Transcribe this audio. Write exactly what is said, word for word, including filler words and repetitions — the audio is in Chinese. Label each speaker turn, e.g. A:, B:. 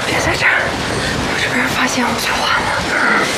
A: 别在这儿，要是被人发现我就完了。